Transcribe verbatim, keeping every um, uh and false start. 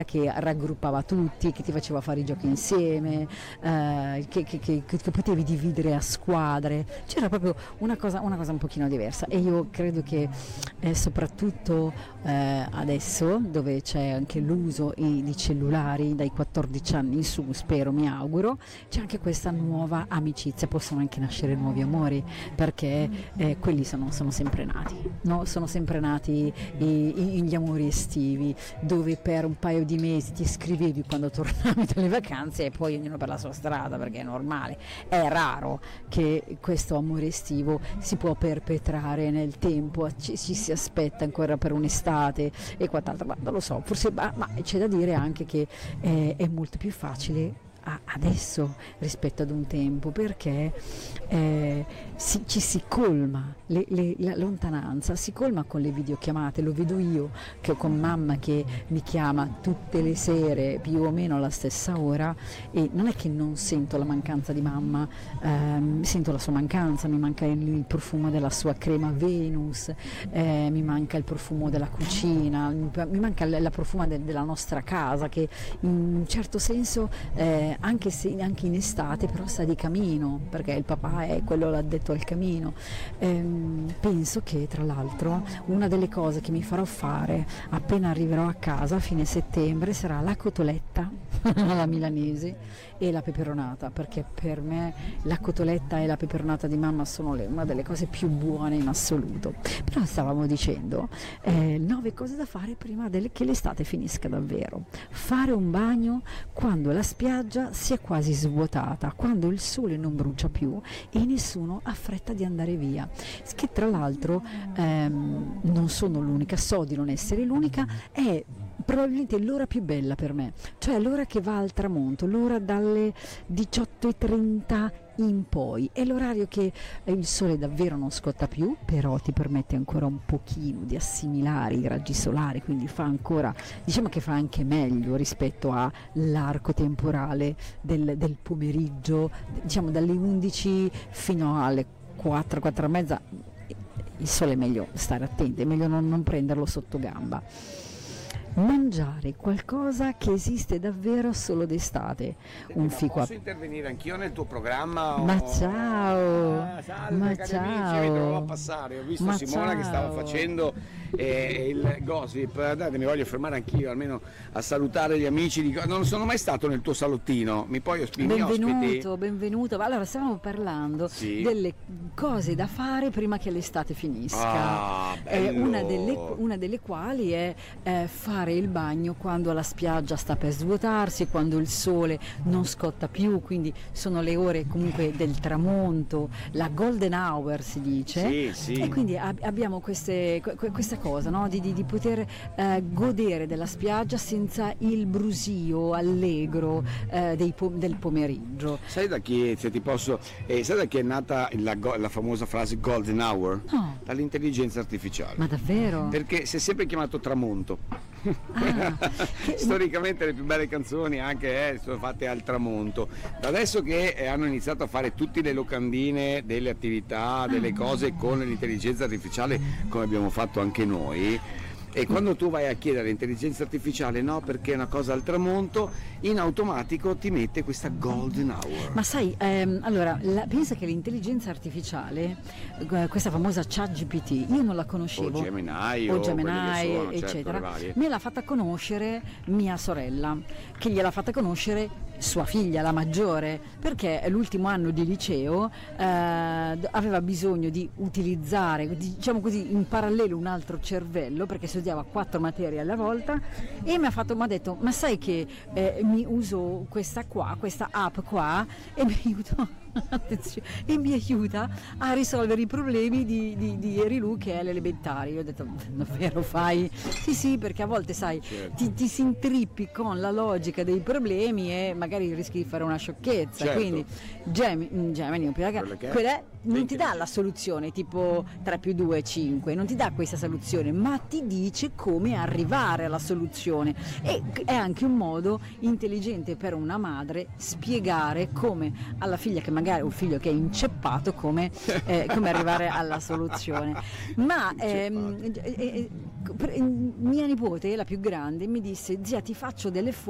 che raggruppava tutti, che ti faceva fare i giochi insieme, eh, che, che, che, che potevi dividere a squadre, c'era proprio una cosa, una cosa un pochino diversa, e io credo che eh, soprattutto eh, adesso, dove c'è anche l'uso i, di cellulari dai quattordici anni in su, spero, mi auguro, c'è anche questa nuova amicizia, possono anche nascere nuovi amori, perché eh, quelli sono, sono sempre nati, no? Sono sempre nati i, i, gli amori estivi, dove per un paio di di mesi ti scrivevi quando tornavi dalle vacanze e poi ognuno per la sua strada, perché è normale. È raro che questo amore estivo si può perpetrare nel tempo, ci, ci si aspetta ancora per un'estate e quant'altro, ma non lo so, forse, ma, ma c'è da dire anche che è, è molto più facile adesso rispetto ad un tempo, perché eh, si, ci si colma le, le, la lontananza, si colma con le videochiamate. Lo vedo io che ho con mamma che mi chiama tutte le sere più o meno alla stessa ora, e non è che non sento la mancanza di mamma, ehm, sento la sua mancanza, mi manca il, il profumo della sua crema Venus, eh, mi manca il profumo della cucina, mi, mi manca la, la profuma de, della nostra casa, che in un certo senso eh, anche se anche in estate però sta di camino, perché il papà è quello l'addetto al camino. Ehm, penso che tra l'altro una delle cose che mi farò fare appena arriverò a casa a fine settembre sarà la cotoletta alla milanese e la peperonata, perché per me la cotoletta e la peperonata di mamma sono le, una delle cose più buone in assoluto. Però stavamo dicendo eh, nove cose da fare prima del, che l'estate finisca davvero. Fare un bagno quando la spiaggia si è quasi svuotata, quando il sole non brucia più e nessuno ha fretta di andare via, che tra l'altro ehm, non sono l'unica, so di non essere l'unica, è probabilmente l'ora più bella per me, cioè l'ora che va al tramonto, l'ora dalle diciotto e trenta in poi, è l'orario che il sole davvero non scotta più, però ti permette ancora un pochino di assimilare i raggi solari, quindi fa ancora, diciamo che fa anche meglio rispetto all'arco temporale del, del pomeriggio, diciamo dalle undici fino alle quattro, quattro e mezza. Il sole è meglio stare attenti, è meglio non, non prenderlo sotto gamba. Mangiare qualcosa che esiste davvero solo d'estate. Senti, un ma fico posso a... intervenire anch'io nel tuo programma? O... Ma ciao, ah, salve, ma cari ciao. amici, mi trovo a passare, ho visto Ma Simona ciao. che stava facendo eh, il gossip. Date, mi voglio fermare anch'io almeno a salutare gli amici di... non sono mai stato nel tuo salottino, mi puoi ospitare? Benvenuto, benvenuto. Allora, stavamo parlando sì. delle cose da fare prima che l'estate finisca. Ah, eh, bello. una, delle, una delle quali è eh, fare il bagno quando la spiaggia sta per svuotarsi, quando il sole non scotta più, quindi sono le ore comunque del tramonto, la golden hour si dice. Sì, sì. E quindi ab- abbiamo queste, que- questa cosa, no? di, di, di poter eh, godere della spiaggia senza il brusio allegro eh, dei po- del pomeriggio. Sai da chi, se ti posso, eh, sai da chi è nata la, go- la famosa frase golden hour? No. Dall'intelligenza artificiale. Ma davvero? Perché si è sempre chiamato tramonto. Ah, che... Storicamente le più belle canzoni anche eh, sono fatte al tramonto. Da adesso che eh, hanno iniziato a fare tutte le locandine delle attività, delle cose con l'intelligenza artificiale, come abbiamo fatto anche noi, e quando tu vai a chiedere all'intelligenza artificiale no perché è una cosa al tramonto, in automatico ti mette questa golden hour. Ma sai, ehm, allora la, pensa che l'intelligenza artificiale, eh, questa famosa ChatGPT, io non la conoscevo, o Gemini o, o Gemini sono, eccetera, certo, me l'ha fatta conoscere mia sorella, che gliel'ha fatta conoscere sua figlia, la maggiore, perché l'ultimo anno di liceo eh, aveva bisogno di utilizzare, diciamo così, in parallelo un altro cervello, perché studiava quattro materie alla volta, e mi ha fatto, mi ha detto, ma sai che eh, mi uso questa qua, questa app qua, e mi aiuta attenzione, e mi aiuta a risolvere i problemi di, di, di Erilu, che è all'elementare. Io ho detto, davvero fai? Sì sì, perché a volte sai, certo. ti, ti si intrippi con la logica dei problemi e magari rischi di fare una sciocchezza, certo. quindi Gemini, Gemini Quella che è? quella non ti dà la soluzione tipo tre più due è cinque, non ti dà questa soluzione, ma ti dice come arrivare alla soluzione, e è anche un modo intelligente per una madre spiegare come alla figlia che magari un figlio che è inceppato come, eh, come arrivare alla soluzione. Ma ehm, eh, mia nipote, la più grande, mi disse: zia, ti faccio delle foto